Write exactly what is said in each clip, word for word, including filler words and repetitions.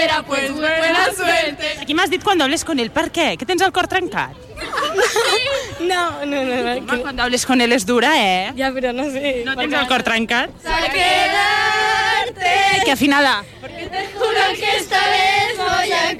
pues buena suerte. Aquí m'has dit cuando hables con él, per què? Que tens el cor trencat? No, no, no. no Home, cuando hables con él és dura, eh? Ya, pero no sé. No tens el cor trencat? A quedarte. Que afinada. Porque te juro que esta vez voy a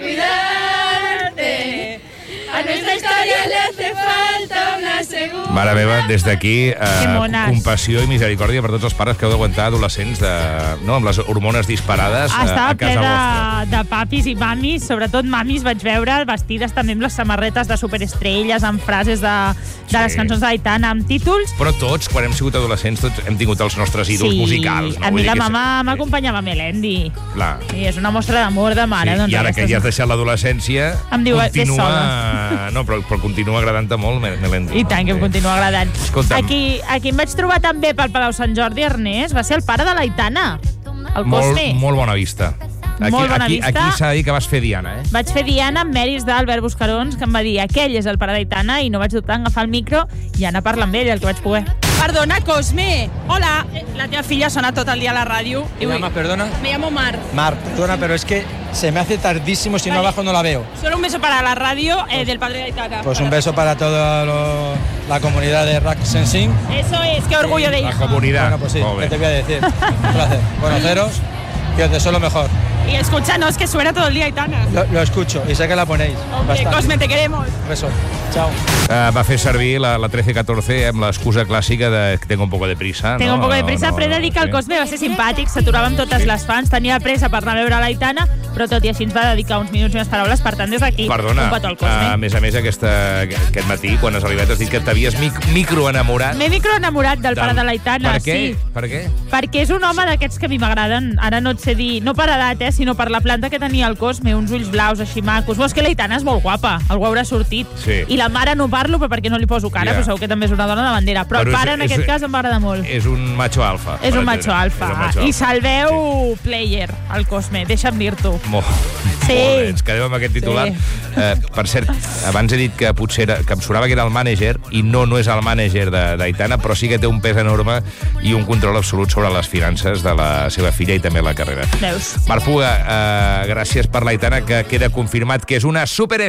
cuidarte. A nuestra historia le hace falta una segunda. Mare meva, des d'aquí, eh, mones. compassió i misericòrdia per tots els pares que heu d'aguantar adolescents de, no, amb les hormones disparades Ah, eh, estava a ple casa de, vostra. de papis i mamis, sobretot mamis vaig veure vestides també amb les samarretes de superestrelles, amb frases de, de les Sí. cançons de l'Aitana, amb títols. Però tots, quan hem sigut adolescents, tots hem tingut els nostres ídols musicals. No? A Vull mi dir la que mama és- m'acompanyava a Melendi. Clar. I és una mostra d'amor de mare. Sí, Doncs I ara que aquestes- ja has deixat l'adolescència, Em diu, "Ves continua... No, però, però continua agradant-te molt, Melendi. I tant, que em Sí. continua agradant. Escolta'm. Aquí, aquí em vaig trobar també pel Palau Sant Jordi, Ernest, va ser el pare de l'Aitana, el Molt, Cosme. molt bona vista. Aquí, Molt bona aquí, vista. Aquí s'ha de dir que vas fer Diana, eh? Vaig fer Diana amb mèrits d'Albert Buscarons, que em va dir aquell és el pare d'Aitana, i no vaig dubtar en agafar el micro i anar a parlar amb ell, el que vaig poder. Perdona, Cosme. Hola. La teva filla sona tot el dia a la ràdio. ¿Te llamas, perdona? Me llamo Mar. Mar, perdona, pero es que se me hace tardísimo, si no Vale. abajo no la veo. Solo un beso para la radio eh, del padre de Aitana. Pues un beso para toda lo- la comunidad de Rack Sensing. Eso es, qué orgullo de La hija. comunidad. Bueno, pues sí, Molt bé. ¿qué te voy a decir? Un placer conoceros, que os deseo lo mejor. Y escúchanos, que suena todo el día Aitana. Lo, lo escucho y sé que la ponéis. Hombre, bastante. Cosme, te queremos. Un beso. Chao. Uh, va fer servir la, la trece catorce amb l'excusa clàssica de que tengo un poco de prisa. Tengo no? un poco de No, prisa, no, però he de no, dir que el sí. Cosme va ser simpàtic, s'aturava amb totes les fans, tenia pressa per anar a veure l'Aitana, però tot i així ens va dedicar uns minuts i unes paraules, per tant, des d'aquí, Perdona, un petó al uh, Cosme. a més a més, aquesta, aquest matí, quan has arribat, has dit que t'havies mic microenamorat. M'he microenamorat del pare de l'Aitana, Per què? sí. Per què? Perquè és un home d'aquests que a mi m'agraden. Ara no et sé dir, no per edat, eh, sinó per la planta que tenia el Cosme, uns ulls blaus així macos. Veus que l'Aitana és molt guapa, algú haurà sortit. Sí. I la mare no parlo però perquè no li poso cara, Ja. però segur que també és una dona de bandera. Però, Però el és- pare, en és- aquest cas, em va agradar molt. És un macho alfa. És per un entendre. macho alfa. És un macho I alfa. se'l veu player, el Cosme, deixa'm dir-t'ho. Molt, Sí. molt bé, ens quedem amb aquest titular. Sí. Eh, per cert, abans he dit que potser era, que em sonava que era el mànager, i no, no és el mànager de- d'Aitana, però sí que té un pes enorme i un control absolut sobre les finances de la seva filla i també la carrera. Veus? Marc Puga, eh, gràcies per l'Aitana, que queda confirmat que és una superestrella.